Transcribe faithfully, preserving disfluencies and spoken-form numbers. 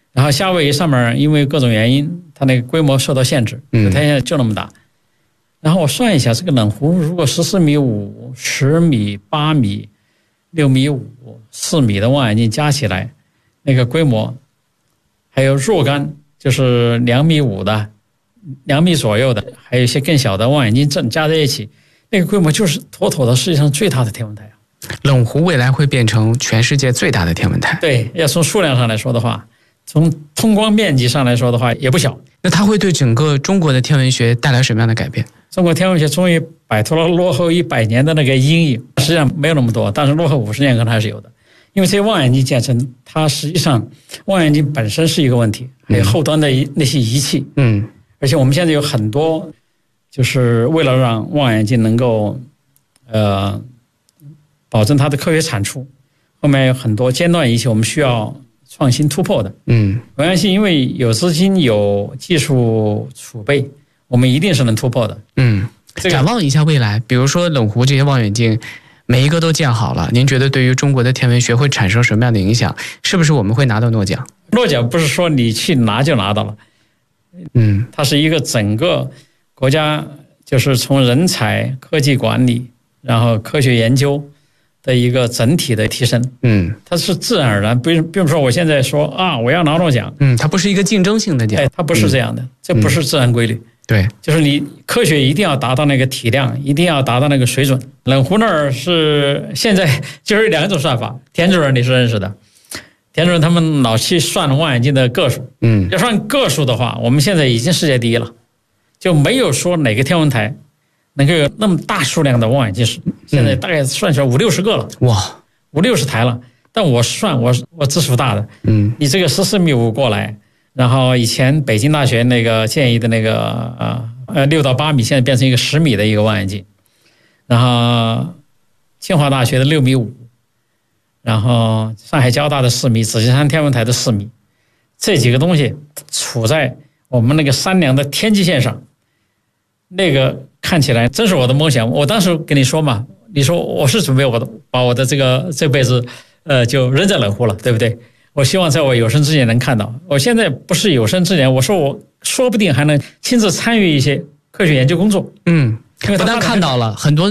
然后夏威夷上面因为各种原因，它那个规模受到限制，它现在就那么大。然后我算一下，这个冷湖如果十四米五、十米、八米、六米五、四米的望远镜加起来，那个规模，还有若干就是两米五的、两米左右的，还有一些更小的望远镜正加在一起，那个规模就是妥妥的世界上最大的天文台。 冷湖未来会变成全世界最大的天文台。 对，要从数量上来说的话，从通光面积上来说的话也不小。 那它会对整个中国的天文学带来什么样的改变？ 中国天文学终于摆脱了落后一百年的那个阴影，实际上没有那么多，但是落后五十年可能还是有的。因为这些望远镜建成，它实际上望远镜本身是一个问题，还有后端的那些仪器。嗯，而且我们现在有很多，就是为了让望远镜能够呃保证它的科学产出，后面有很多尖端仪器我们需要创新突破的。嗯，我相信因为有资金有技术储备，我们一定是能突破的。嗯，这个、 展望一下未来，比如说冷湖这些望远镜每一个都建好了，您觉得对于中国的天文学会产生什么样的影响？是不是我们会拿到诺奖？ 诺奖不是说你去拿就拿到了，嗯，它是一个整个国家就是从人才、科技管理，然后科学研究的一个整体的提升。嗯，它是自然而然，不并不是说我现在说啊我要拿诺奖， 嗯，它不是一个竞争性的奖， 哎，它不是这样的，嗯、这不是自然规律。 对， 就是你科学一定要达到那个体量，一定要达到那个水准。冷湖那儿是现在就是两种算法，田主任你是认识的，田主任他们老去算望远镜的个数，嗯，要算个数的话，我们现在已经世界第一了，就没有说哪个天文台能够有那么大数量的望远镜，现在大概算起来五六十个了，哇，五六十台了。但我算我我字数大的，嗯，你这个十四米五过来。然后以前北京大学那个建议的那个呃呃六到八米，现在变成一个十米的一个望远镜，然后清华大学的六米五，然后上海交大的四米，紫金山天文台的四米，这几个东西处在我们那个山梁的天际线上，那个看起来真是我的梦想。我当时跟你说嘛，你说我是准备我的把我的这个这辈子呃就扔在冷湖了，对不对？我希望在我有生之年能看到。我现在不是有生之年，我说我说不定还能亲自参与一些科学研究工作。嗯， 不但看到了很多